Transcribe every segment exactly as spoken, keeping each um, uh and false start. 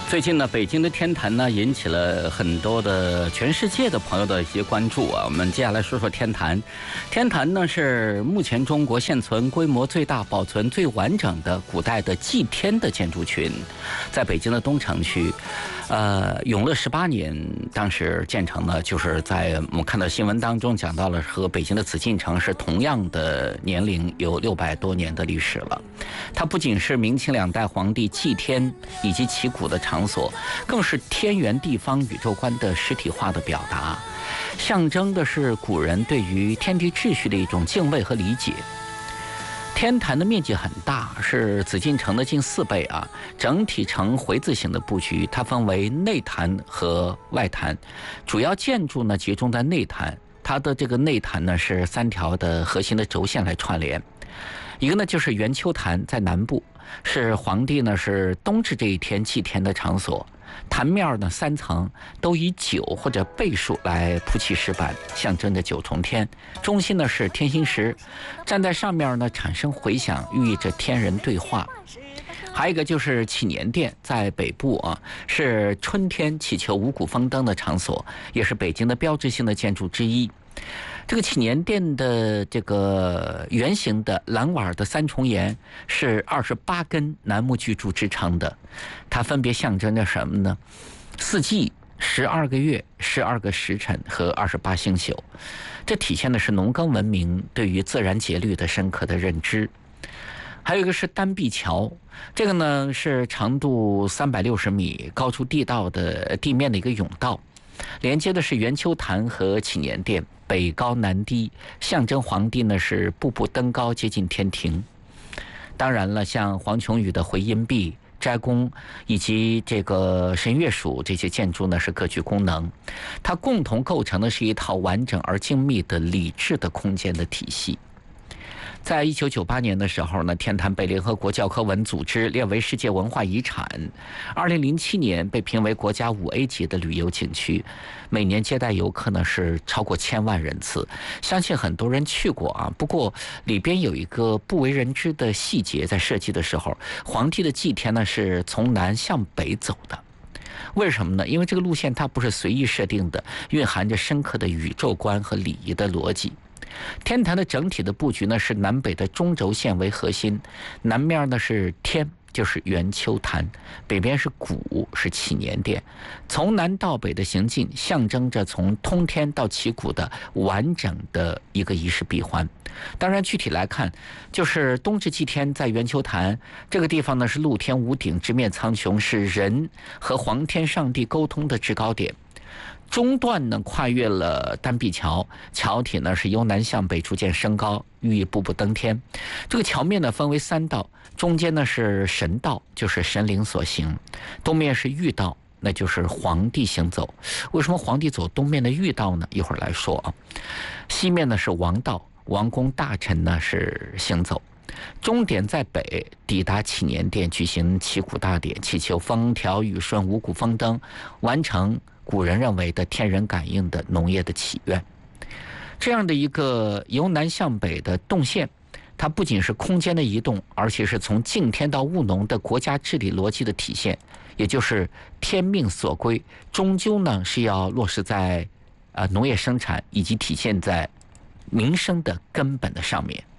最近呢，北京的天坛呢引起了很多的全世界的朋友的一些关注啊。我们接下来说说天坛。天坛呢是目前中国现存规模最大、保存最完整的古代的祭天的建筑群，在北京的东城区。呃，永乐十八年当时建成呢，就是在我们看到新闻当中讲到了，和北京的紫禁城是同样的年龄，有六百多年的历史了。它不仅是明清两代皇帝祭天以及祈谷的场所，更是天圆地方宇宙观的实体化的表达，象征的是古人对于天地秩序的一种敬畏和理解。天坛的面积很大，是紫禁城的近四倍啊，整体呈回字形的布局，它分为内坛和外坛，主要建筑呢集中在内坛，它的这个内坛呢是三条的核心的轴线来串联。一个呢就是圆丘坛在南部，是皇帝呢是冬至这一天祭天的场所。坛面呢三层，都以九或者倍数来铺砌石板，象征着九重天。中心呢是天心石，站在上面呢产生回响，寓意着天人对话。还有一个就是祈年殿，在北部啊，是春天祈求五谷丰登的场所，也是北京的标志性的建筑之一。这个祈年殿的这个圆形的蓝瓦的三重檐是二十八根楠木巨柱支撑的，它分别象征着什么呢？四季、十二个月、十二个时辰和二十八星宿，这体现的是农耕文明对于自然节律的深刻的认知。还有一个是单壁桥，这个呢是长度三百六十米、高出地道的地面的一个甬道，连接的是圆丘坛和祈年殿，北高南低，象征皇帝呢是步步登高，接近天庭。当然了，像黄琼宇的回音壁、斋宫以及这个神乐署这些建筑呢是各具功能，它共同构成的是一套完整而精密的理智的空间的体系。在一九九八年的时候呢，天坛被联合国教科文组织列为世界文化遗产。二零零七年被评为国家五 A 级的旅游景区，每年接待游客呢是超过千万人次。相信很多人去过啊，不过里边有一个不为人知的细节，在设计的时候，皇帝的祭天呢是从南向北走的。为什么呢？因为这个路线它不是随意设定的，蕴含着深刻的宇宙观和礼仪的逻辑。天坛的整体的布局呢是南北的中轴线为核心，南面呢是天，就是圆丘坛，北边是谷，是祈年殿。从南到北的行进，象征着从通天到祈谷的完整的一个仪式闭环。当然具体来看，就是冬至祭天在圆丘坛这个地方呢是露天无顶，直面苍穹，是人和皇天上帝沟通的制高点。中段呢跨越了单壁桥，桥体呢是由南向北逐渐升高，寓意步步登天。这个桥面呢分为三道，中间呢是神道，就是神灵所行；东面是御道，那就是皇帝行走。为什么皇帝走东面的御道呢？一会儿来说啊。西面呢是王道，王公大臣呢是行走。终点在北，抵达祈年殿举行祈谷大典，祈求风调雨顺、五谷丰登，完成古人认为的天人感应的农业的祈愿。这样的一个由南向北的动线，它不仅是空间的移动，而且是从敬天到务农的国家治理逻辑的体现，也就是天命所归，终究呢是要落实在呃农业生产以及体现在民生的根本的上面。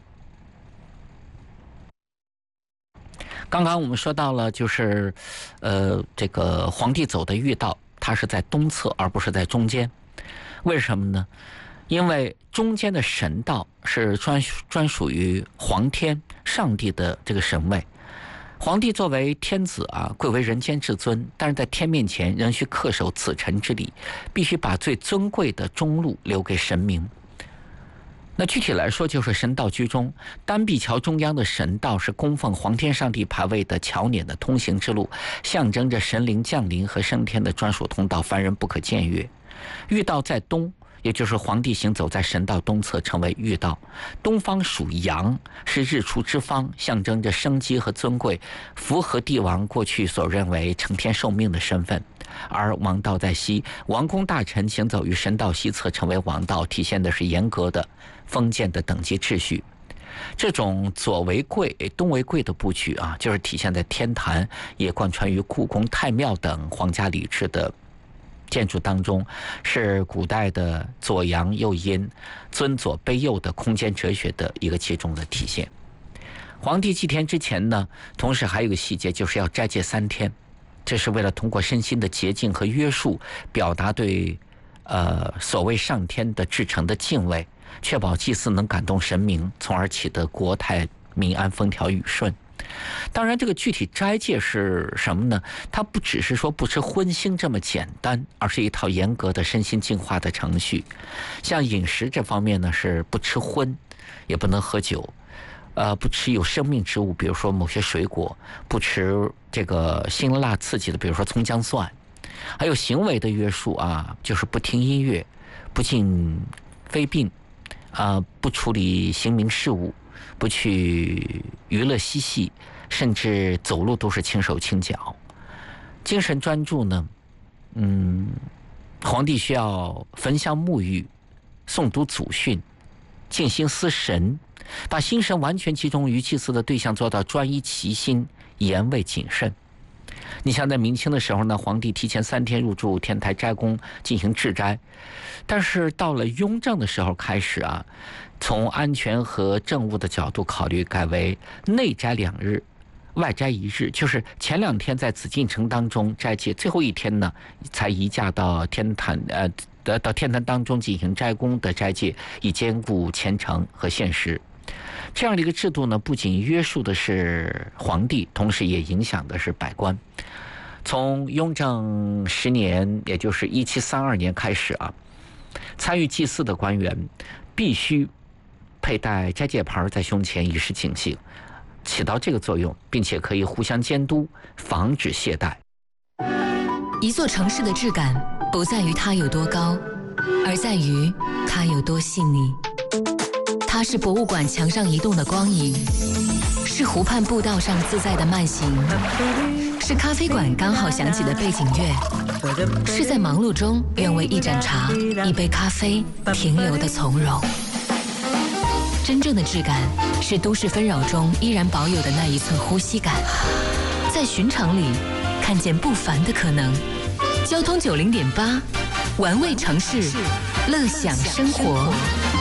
刚刚我们说到了，就是呃这个皇帝走的御道，它是在东侧而不是在中间。为什么呢？因为中间的神道是专专属于皇天上帝的这个神位。皇帝作为天子啊，贵为人间至尊，但是在天面前仍需恪守此臣之礼，必须把最尊贵的中路留给神明。那具体来说，就是神道居中，单壁桥中央的神道是供奉皇天上帝牌位的桥辇的通行之路，象征着神灵降临和升天的专属通道，凡人不可僭越。御道在东，也就是皇帝行走在神道东侧，成为御道。东方属阳，是日出之方，象征着生机和尊贵，符合帝王过去所认为承天受命的身份。而王道在西，王公大臣行走于神道西侧，成为王道，体现的是严格的封建的等级秩序。 这种左为贵、东为贵的布局啊，就是体现在天坛，也贯穿于故宫、太庙等皇家礼制的建筑当中，是古代的左阳右阴、尊左卑右的空间哲学的一个其中的体现。皇帝祭天之前呢，同时还有一个细节，就是要斋戒三天，这是为了通过身心的洁净和约束，表达对呃所谓上天的至诚的敬畏，确保祭祀能感动神明，从而取得国泰民安、风调雨顺。当然，这个具体斋戒是什么呢？它不只是说不吃荤腥这么简单，而是一套严格的身心净化的程序。像饮食这方面呢，是不吃荤，也不能喝酒，呃，不吃有生命之物，比如说某些水果，不吃这个辛辣刺激的，比如说葱姜蒜。还有行为的约束啊，就是不听音乐，不进非病，啊、呃，不处理刑民事务，不去娱乐嬉戏，甚至走路都是轻手轻脚。精神专注呢，嗯，皇帝需要焚香沐浴、诵读祖训、静心思神，把心神完全集中于祭祀的对象，做到专一齐心、严畏谨慎。你像在明清的时候呢，皇帝提前三天入住天台斋宫进行治斋，但是到了雍正的时候开始啊，从安全和政务的角度考虑，改为内斋两日，外斋一日，就是前两天在紫禁城当中斋戒，最后一天呢才移驾到天坛呃到天坛当中进行斋宫的斋戒，以兼顾虔诚和现实。这样的一个制度呢，不仅约束的是皇帝，同时也影响的是百官。从雍正十年，也就是一七三二年开始啊，参与祭祀的官员必须佩戴斋戒牌在胸前，以示警醒，起到这个作用，并且可以互相监督，防止懈怠。 一座城市的质感不在于它有多高，而在于它有多细腻。它是博物馆墙上移动的光影，是湖畔步道上自在的慢行，是咖啡馆刚好响起的背景乐，是在忙碌中愿为一盏茶、一杯咖啡停留的从容。真正的质感是都市纷扰中依然保有的那一寸呼吸感，在寻常里看见不凡的可能。交通九零点八，玩味城市，乐享生活。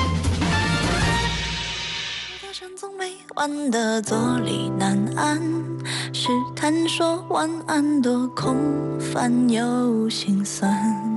晚的坐立难安，试探说晚安多空泛又心酸。